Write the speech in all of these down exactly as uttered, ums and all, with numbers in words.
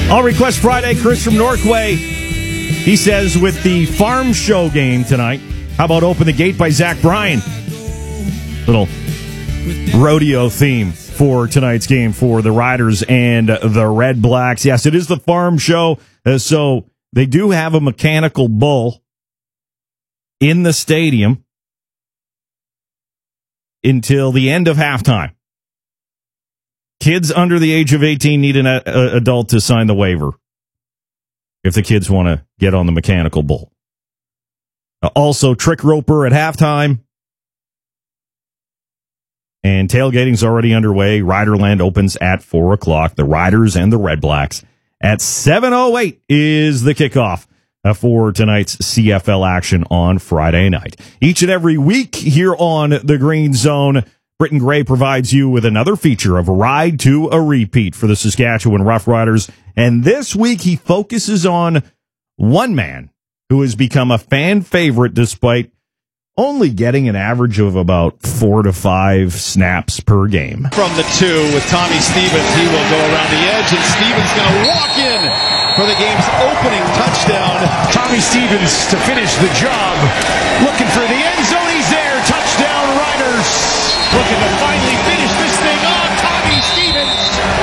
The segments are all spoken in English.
All Request Friday, Chris from Norquay. He says with the Farm Show game tonight, how about Open the Gate by Zach Bryan? Little rodeo theme for tonight's game for the Riders and the Red Blacks. Yes, it is the Farm Show, uh, so they do have a mechanical bull in the stadium until the end of halftime. Kids under the age of eighteen need an a, a, adult to sign the waiver if the kids want to get on the mechanical bull. Uh, also, Trick Roper at halftime. And tailgating's already underway. Riderland opens at four o'clock. The Riders and the Red Blacks at seven oh eight is the kickoff uh, for tonight's C F L action on Friday night. Each and every week here on the Green Zone, Britton Gray provides you with another feature of a ride to a repeat for the Saskatchewan Roughriders. And this week he focuses on one man who has become a fan favorite despite only getting an average of about four to five snaps per game. From the two with Tommy Stevens, he will go around the edge, and Stevens going to walk in for the game's opening touchdown. Tommy Stevens to finish the job, looking for the end zone. He's there. Touchdown, Riders. Looking to finally finish this thing on. Tommy Stevens.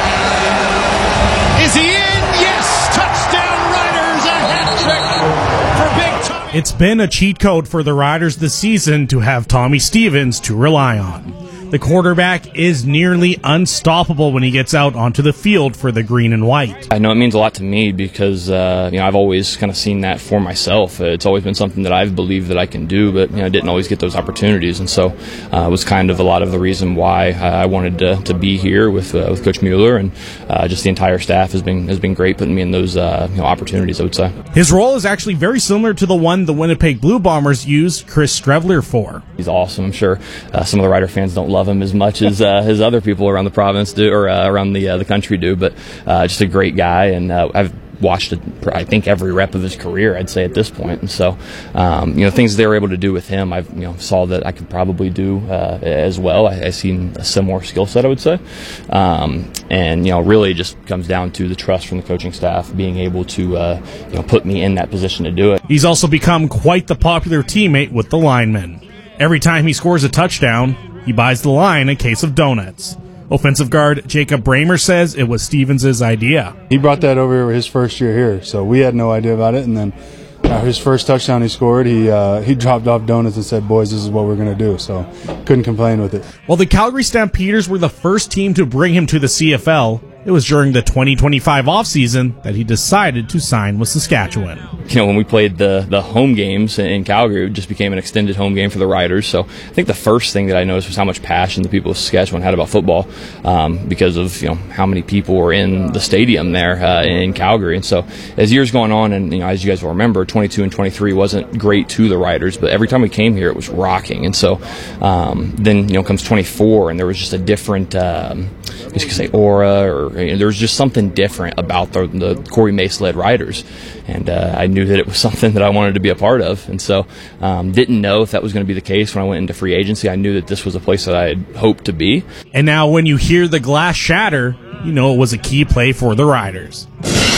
Is he in? Yes. Touchdown, Riders. A hat trick for Big Tommy. It's been a cheat code for the Riders this season to have Tommy Stevens to rely on. The quarterback is nearly unstoppable when he gets out onto the field for the green and white. I know it means a lot to me because uh, you know I've always kind of seen that for myself. It's always been something that I've believed that I can do, but you know I didn't always get those opportunities, and so uh, it was kind of a lot of the reason why I wanted to, to be here with uh, with Coach Mueller, and uh, just the entire staff has been has been great putting me in those uh, you know opportunities, I would say. His role is actually very similar to the one the Winnipeg Blue Bombers used Chris Strevler for. He's awesome. I'm sure uh, some of the Rider fans don't love him as much as uh, as other people around the province do, or uh, around the uh, the country do, but uh, just a great guy, and uh, I've watched it, I think every rep of his career, I'd say at this point, and so um, you know things they were able to do with him, I you know saw that I could probably do uh, as well. I, I seen a similar skill set, I would say, um, and you know really just comes down to the trust from the coaching staff being able to uh, you know put me in that position to do it. He's also become quite the popular teammate with the linemen. Every time he scores a touchdown, he buys the line a case of donuts. Offensive guard Jacob Bramer says it was Stevens' idea. He brought that over his first year here, so we had no idea about it. And then uh, his first touchdown he scored, he uh, he dropped off donuts and said, "Boys, this is what we're going to do." So couldn't complain with it. While the Calgary Stampeders were the first team to bring him to the C F L, it was during the twenty twenty-five offseason that he decided to sign with Saskatchewan. You know, when we played the the home games in Calgary, it just became an extended home game for the Riders. So I think the first thing that I noticed was how much passion the people of Saskatchewan had about football, um, because of you know how many people were in the stadium there uh, in Calgary. And so as years going on, and you know as you guys will remember, twenty-two and twenty-three wasn't great to the Riders, but every time we came here, it was rocking. And so um, then you know comes twenty-four, and there was just a different, um, I guess you could say, aura, or you know, there was just something different about the, the Corey Mace-led Riders. And uh, I knew that it was something that I wanted to be a part of. And so um, didn't know if that was going to be the case when I went into free agency. I knew that this was a place that I had hoped to be. And now when you hear the glass shatter, you know it was a key play for the Riders.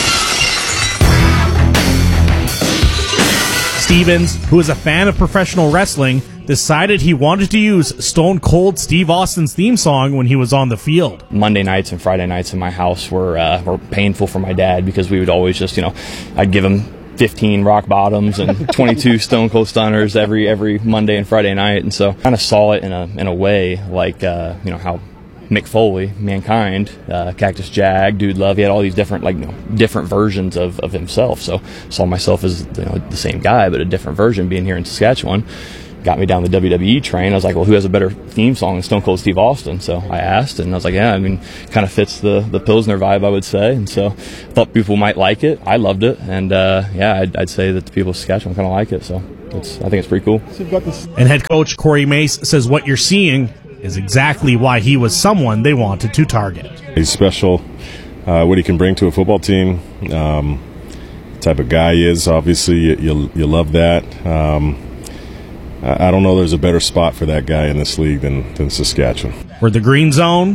Stevens, who is a fan of professional wrestling, decided he wanted to use Stone Cold Steve Austin's theme song when he was on the field. Monday nights and Friday nights in my house were uh, were painful for my dad because we would always just, you know, I'd give him fifteen rock bottoms and twenty-two Stone Cold Stunners every every Monday and Friday night, and so kind of saw it in a in a way like uh, you know how Mick Foley, Mankind, uh, Cactus Jack, Dude Love, he had all these different like you know, different versions of, of himself. So saw myself as you know, the same guy, but a different version being here in Saskatchewan. Got me down the W W E train. I was like, well, who has a better theme song than Stone Cold Steve Austin? So I asked, and I was like, yeah, I mean, kind of fits the, the Pilsner vibe, I would say. And so I thought people might like it. I loved it. And uh, yeah, I'd, I'd say that the people of Saskatchewan kind of like it. So it's, I think it's pretty cool. And head coach Corey Mace says what you're seeing is exactly why he was someone they wanted to target. He's special, uh, what he can bring to a football team, um, type of guy he is. Obviously, you, you, you love that. Um, I don't know there's a better spot for that guy in this league than, than Saskatchewan. For the Green Zone,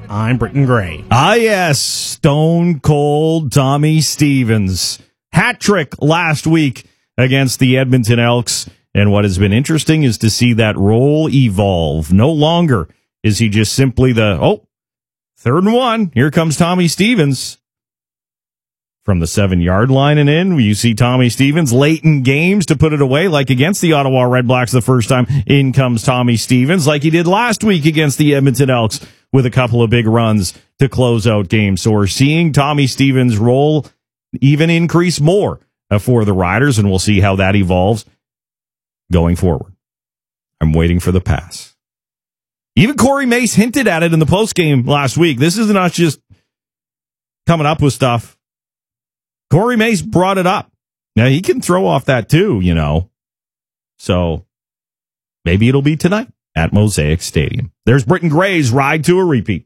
I'm Britton Gray. Ah, yes, Stone Cold Tommy Stevens. Hat trick last week against the Edmonton Elks. And what has been interesting is to see that role evolve. No longer is he just simply the, oh, third and one. Here comes Tommy Stevens. From the seven-yard line and in, you see Tommy Stevens late in games to put it away, like against the Ottawa Redblacks the first time. In comes Tommy Stevens, like he did last week against the Edmonton Elks with a couple of big runs to close out games. So we're seeing Tommy Stevens' role even increase more for the Riders, and we'll see how that evolves going forward. I'm waiting for the pass. Even Corey Mace hinted at it in the postgame last week. This is not just coming up with stuff. Corey Mace brought it up. Now, he can throw off that too, you know. So maybe it'll be tonight at Mosaic Stadium. There's Britton Gray's Ride to a Repeat.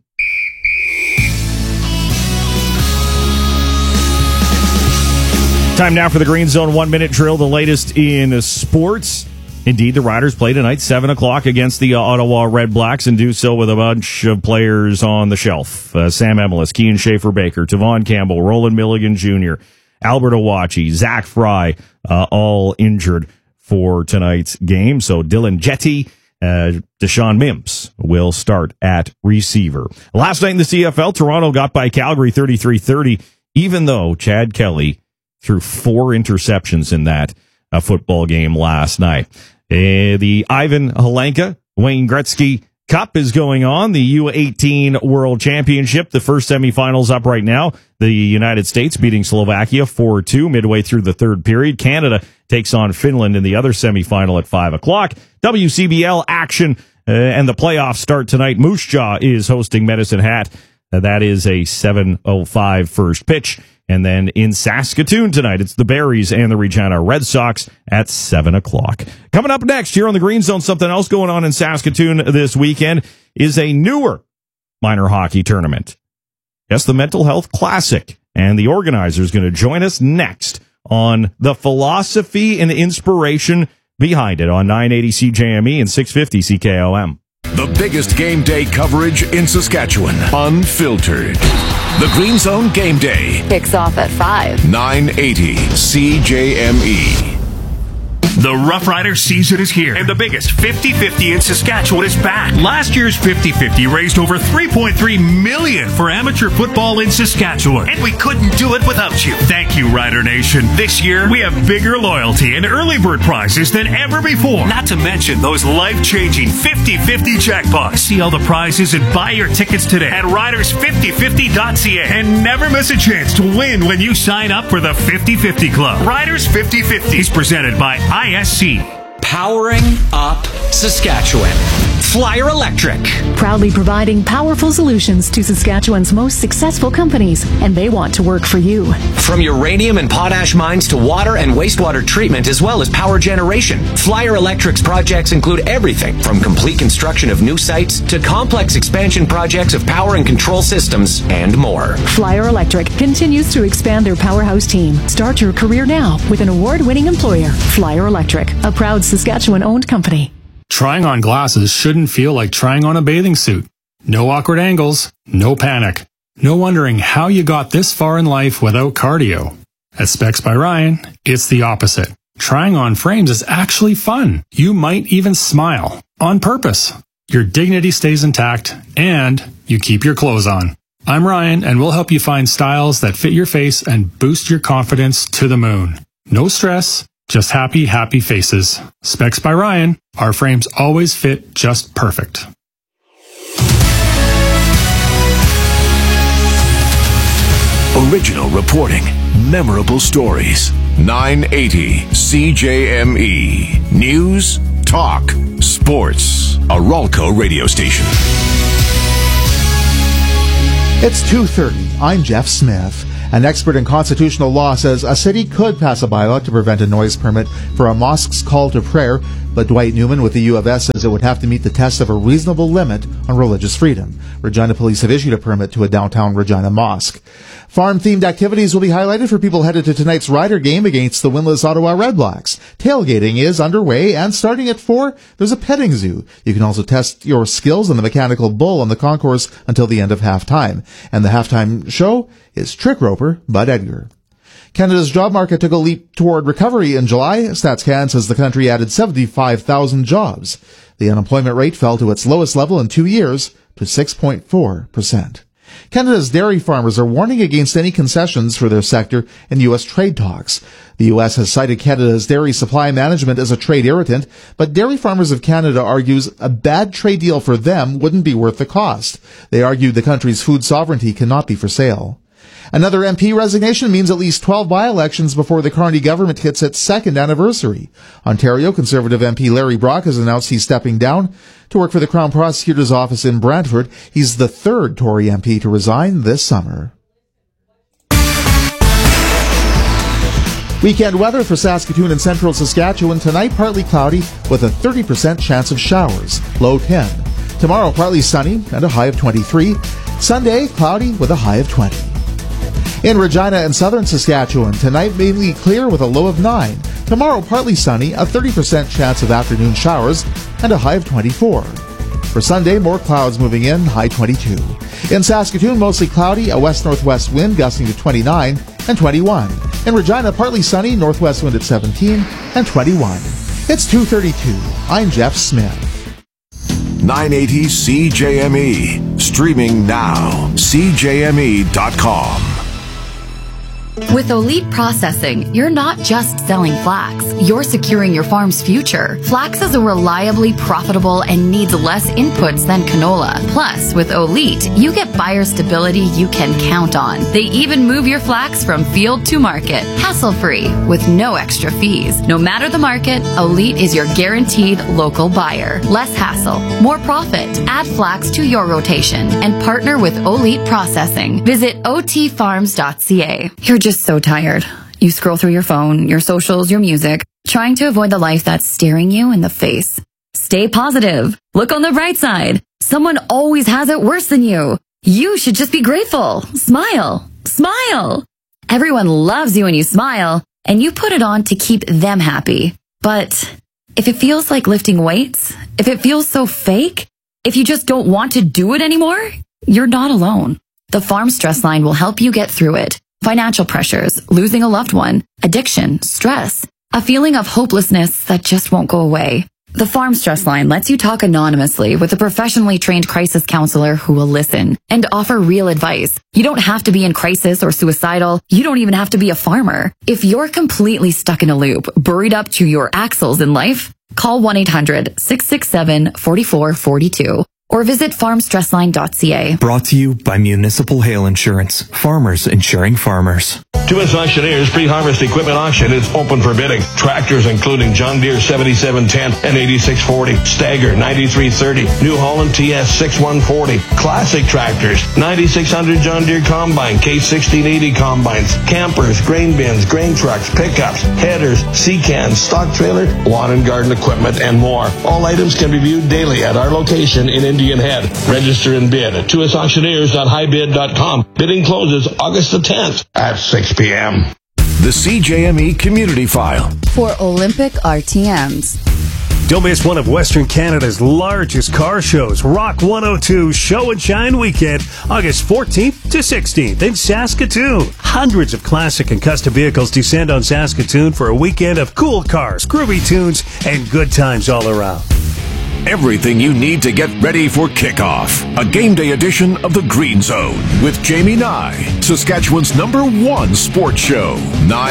Time now for the Green Zone one-minute drill, the latest in sports. Indeed, the Riders play tonight, seven o'clock against the Ottawa Redblacks, and do so with a bunch of players on the shelf. Uh, Sam Emilus, Kean Schaefer-Baker, Tavon Campbell, Roland Milligan Junior, Albert Owachi, Zach Fry, uh, all injured for tonight's game. So Dylan Jetty, uh, Deshaun Mims will start at receiver. Last night in the C F L, Toronto got by Calgary thirty-three thirty, even though Chad Kelly threw four interceptions in that uh, football game last night. Uh, the Ivan Helenka Wayne Gretzky Cup is going on. The U eighteen World Championship, the first semifinals up right now. The United States beating Slovakia four two midway through the third period. Canada takes on Finland in the other semifinal at five o'clock. W C B L action uh, and the playoffs start tonight. Moose Jaw is hosting Medicine Hat. Uh, that is a seven oh five first pitch. And then in Saskatoon tonight, it's the Berries and the Regina Red Sox at seven o'clock. Coming up next here on the Green Zone, something else going on in Saskatoon this weekend is a newer minor hockey tournament. Yes, the Mental Health Classic. And the organizer is going to join us next on the philosophy and inspiration behind it on nine eighty C J M E and six fifty C K O M. The biggest game day coverage in Saskatchewan. Unfiltered. The Green Zone Game Day. Kicks off at five. nine eighty C J M E. The Rough Rider season is here, and the biggest fifty fifty in Saskatchewan is back. Last year's fifty fifty raised over three point three million dollars for amateur football in Saskatchewan, and we couldn't do it without you. Thank you, Rider Nation. This year, we have bigger loyalty and early bird prizes than ever before, not to mention those life-changing fifty fifty jackpots. See all the prizes and buy your tickets today at riders fifty fifty dot c a, and never miss a chance to win when you sign up for the fifty fifty Club. Riders fifty fifty is presented by I S C. Powering up Saskatchewan. Flyer Electric. Proudly providing powerful solutions to Saskatchewan's most successful companies, and they want to work for you. From uranium and potash mines to water and wastewater treatment, as well as power generation, Flyer Electric's projects include everything from complete construction of new sites to complex expansion projects of power and control systems and more. Flyer Electric continues to expand their powerhouse team. Start your career now with an award-winning employer, Flyer Electric, a proud Saskatchewan-owned company. Trying on glasses shouldn't feel like trying on a bathing suit. No awkward angles, no panic, no wondering how you got this far in life without cardio. At Specs by Ryan, it's the opposite. Trying on frames is actually fun. You might even smile on purpose. Your dignity stays intact and you keep your clothes on. I'm Ryan, and we'll help you find styles that fit your face and boost your confidence to the moon. No stress. Just happy, happy faces. Specs by Ryan. Our frames always fit just perfect. Original reporting. Memorable stories. nine eighty C J M E. News, talk, sports. A Ralco radio station. It's two thirty. I'm Jeff Smith. An expert in constitutional law says a city could pass a bylaw to prevent a noise permit for a mosque's call to prayer, but Dwight Newman with the U of S says it would have to meet the test of a reasonable limit on religious freedom. Regina police have issued a permit to a downtown Regina mosque. Farm-themed activities will be highlighted for people headed to tonight's Rider game against the winless Ottawa Redblacks. Tailgating is underway, and starting at four, there's a petting zoo. You can also test your skills on the mechanical bull on the concourse until the end of halftime. And the halftime show is Trick Roper, Bud Edgar. Canada's job market took a leap toward recovery in July. StatsCan says the country added seventy-five thousand jobs. The unemployment rate fell to its lowest level in two years to six point four percent. Canada's dairy farmers are warning against any concessions for their sector in U S trade talks. The U S has cited Canada's dairy supply management as a trade irritant, but Dairy Farmers of Canada argues a bad trade deal for them wouldn't be worth the cost. They argue the country's food sovereignty cannot be for sale. Another M P resignation means at least twelve by-elections before the Carney government hits its second anniversary. Ontario Conservative M P Larry Brock has announced he's stepping down to work for the Crown Prosecutor's Office in Brantford. He's the third Tory M P to resign this summer. Weekend weather for Saskatoon and central Saskatchewan. Tonight, partly cloudy with a thirty percent chance of showers, low ten. Tomorrow, partly sunny and a high of twenty-three. Sunday, cloudy with a high of twenty. In Regina and southern Saskatchewan, tonight mainly clear with a low of nine. Tomorrow, partly sunny, a thirty percent chance of afternoon showers, and a high of twenty-four. For Sunday, more clouds moving in, high twenty-two. In Saskatoon, mostly cloudy, a west-northwest wind gusting to twenty-nine and twenty-one. In Regina, partly sunny, northwest wind at seventeen and twenty-one. It's two thirty-two. I'm Jeff Smith. nine eighty C J M E. Streaming now. C J M E dot com. With Elite Processing, you're not just selling flax, you're securing your farm's future. Flax is a reliably profitable and needs less inputs than canola. Plus, with Elite, you get buyer stability you can count on. They even move your flax from field to market, hassle-free, with no extra fees. No matter the market, Elite is your guaranteed local buyer. Less hassle, more profit. Add flax to your rotation and partner with Elite Processing. Visit O T farms dot C A. You're just so tired. You scroll through your phone, your socials, your music, trying to avoid the life that's staring you in the face. Stay positive. Look on the bright side. Someone always has it worse than you. You should just be grateful. Smile. Smile. Everyone loves you when you smile, and you put it on to keep them happy. But if it feels like lifting weights, if it feels so fake, if you just don't want to do it anymore, you're not alone. The Farm Stress Line will help you get through it. Financial pressures, losing a loved one, addiction, stress, a feeling of hopelessness that just won't go away. The Farm Stress Line lets you talk anonymously with a professionally trained crisis counselor who will listen and offer real advice. You don't have to be in crisis or suicidal. You don't even have to be a farmer. If you're completely stuck in a loop, buried up to your axles in life, call one eight hundred, six six seven, four four four two. Or visit farm stress line dot C A. Brought to you by Municipal Hail Insurance. Farmers insuring farmers. Tuas Auctioneers pre-harvest equipment auction is open for bidding. Tractors including John Deere seventy-seven ten and eighty-six forty, Stagger ninety-three thirty, New Holland T S sixty-one forty, classic tractors, ninety-six hundred John Deere Combine, K sixteen eighty combines, campers, grain bins, grain trucks, pickups, headers, sea-cans, stock trailer, lawn and garden equipment, and more. All items can be viewed daily at our location in Indian Head. Register and bid at tuas auctioneers dot high bid dot com. Bidding closes August the tenth at six p.m. The C J M E Community File. For Olympic R T Ms. Don't miss one of Western Canada's largest car shows, Rock one oh two Show and Shine Weekend, August fourteenth to sixteenth in Saskatoon. Hundreds of classic and custom vehicles descend on Saskatoon for a weekend of cool cars, groovy tunes, and good times all around. Everything you need to get ready for kickoff. A game day edition of The Green Zone with Jamie Nye, Saskatchewan's number one sports show. nine